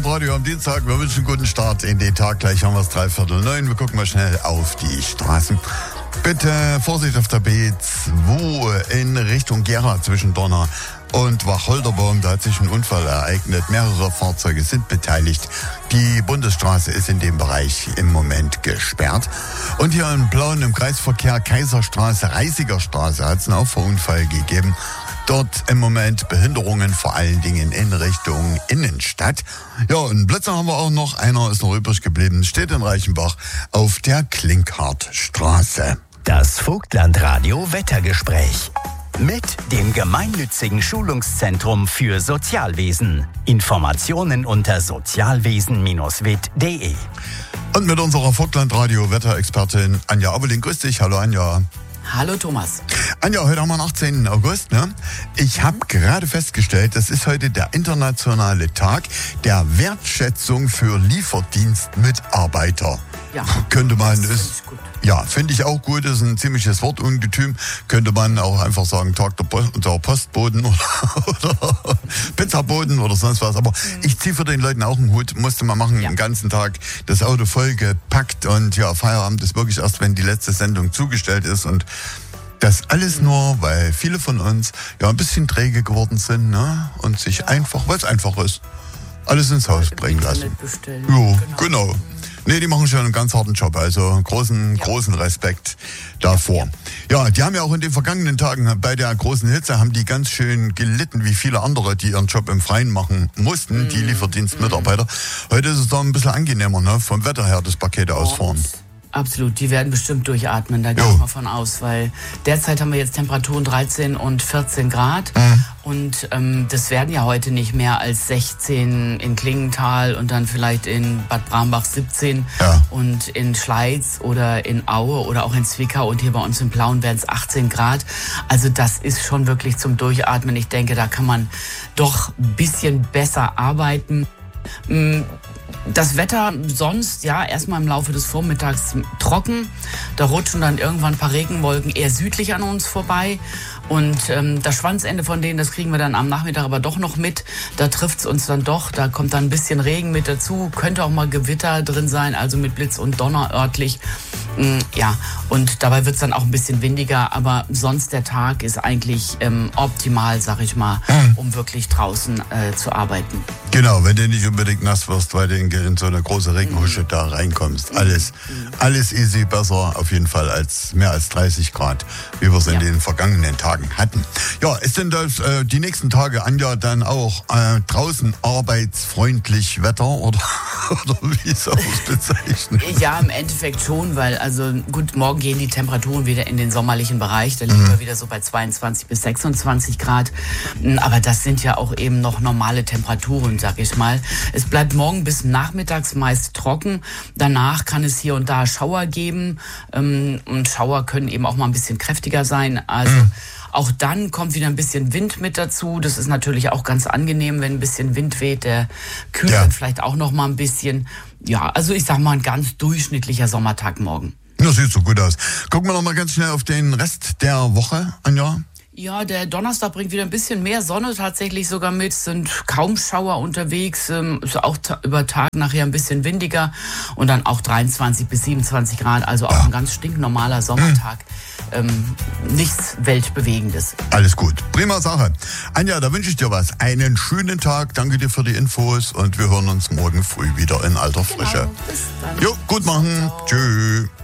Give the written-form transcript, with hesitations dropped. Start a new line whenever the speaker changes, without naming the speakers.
Radio am Dienstag, wir wünschen einen guten Start in den Tag. Gleich haben wir es 8:45. Wir gucken mal schnell auf die Straßen. Bitte Vorsicht auf der B2 in Richtung Gera zwischen Donner und Wacholderbaum. Da hat sich ein Unfall ereignet. Mehrere Fahrzeuge sind beteiligt. Die Bundesstraße ist in dem Bereich im Moment gesperrt. Und hier in Plauen im Kreisverkehr Kaiserstraße, Reisigerstraße hat es einen Auffahrunfall gegeben. Dort im Moment Behinderungen, vor allen Dingen in Richtung Innenstadt. Ja, und Blitzer haben wir auch noch. Einer ist noch übrig geblieben, steht in Reichenbach auf der Klinkhartstraße.
Das Vogtlandradio Wettergespräch. Mit dem gemeinnützigen Schulungszentrum für Sozialwesen. Informationen unter sozialwesen-wit.de.
Und mit unserer Vogtlandradio Wetterexpertin Anja Abeling. Grüß dich. Hallo Anja.
Hallo Thomas.
Anja, heute haben wir den 18. August, ne? Ich habe gerade festgestellt, das ist heute der internationale Tag der Wertschätzung für Lieferdienstmitarbeiter.
Ja,
könnte man
ist gut.
Ja, finde ich auch gut, ist ein ziemliches Wortungetüm. Könnte man auch einfach sagen, Tag der Postboten oder Pizzaboten oder sonst was. Aber ich ziehe für den Leuten auch einen Hut, musste man machen, den ganzen Tag das Auto voll gepackt und ja, Feierabend ist wirklich erst, wenn die letzte Sendung zugestellt ist und das alles nur, weil viele von uns ja ein bisschen träge geworden sind, ne? Und sich einfach, weil es einfach ist, alles ins Haus bringen lassen. Jo, genau. Nee, die machen schon einen ganz harten Job, also großen Respekt davor. Ja, die haben ja auch in den vergangenen Tagen bei der großen Hitze, haben die ganz schön gelitten, wie viele andere, die ihren Job im Freien machen mussten, die Lieferdienstmitarbeiter. Heute ist es doch ein bisschen angenehmer, ne? Vom Wetter her das Paket ausfahren.
Absolut, die werden bestimmt durchatmen, da gehe ich mal von aus, weil derzeit haben wir jetzt Temperaturen 13 und 14 Grad und das werden ja heute nicht mehr als 16 in Klingenthal und dann vielleicht in Bad Brambach 17 und in Schleiz oder in Aue oder auch in Zwickau und hier bei uns in Plauen werden es 18 Grad. Also das ist schon wirklich zum Durchatmen. Ich denke, da kann man doch ein bisschen besser arbeiten. Das Wetter sonst, ja, erstmal im Laufe des Vormittags trocken. Da rutschen dann irgendwann ein paar Regenwolken eher südlich an uns vorbei. Und das Schwanzende von denen, das kriegen wir dann am Nachmittag aber doch noch mit. Da trifft es uns dann doch. Da kommt dann ein bisschen Regen mit dazu. Könnte auch mal Gewitter drin sein, also mit Blitz und Donner örtlich. Ja, und dabei wird es dann auch ein bisschen windiger. Aber sonst der Tag ist eigentlich optimal, sag ich mal, um wirklich draußen zu arbeiten.
Genau, wenn du nicht unbedingt nass wirst, weil du in so eine große Regenhusche da reinkommst. Alles easy, besser auf jeden Fall als mehr als 30 Grad, wie wir es in den vergangenen Tagen hatten. Ja, ist denn das die nächsten Tage, Anja, dann auch draußen arbeitsfreundlich Wetter oder wie soll man es bezeichnen?
Ja, im Endeffekt schon, weil also gut, morgen gehen die Temperaturen wieder in den sommerlichen Bereich, da liegen wir wieder so bei 22 bis 26 Grad, aber das sind ja auch eben noch normale Temperaturen, sag ich mal. Es bleibt morgen bis nachmittags meist trocken, danach kann es hier und da Schauer geben und Schauer können eben auch mal ein bisschen kräftiger sein, also auch dann kommt wieder ein bisschen Wind mit dazu. Das ist natürlich auch ganz angenehm, wenn ein bisschen Wind weht. Der kühlt dann vielleicht auch noch mal ein bisschen. Ja, also ich sag mal, ein ganz durchschnittlicher Sommertag morgen.
Das sieht so gut aus. Gucken wir noch mal ganz schnell auf den Rest der Woche, Anja.
Ja, der Donnerstag bringt wieder ein bisschen mehr Sonne tatsächlich sogar mit. Es sind kaum Schauer unterwegs. Ist auch über Tag nachher ein bisschen windiger. Und dann auch 23 bis 27 Grad. Also auch ein ganz stinknormaler Sommertag. Nichts Weltbewegendes.
Alles gut. Prima Sache. Anja, da wünsche ich dir was. Einen schönen Tag. Danke dir für die Infos. Und wir hören uns morgen früh wieder in alter Frische.
Bis dann.
Jo, gut machen. Ciao. Tschüss.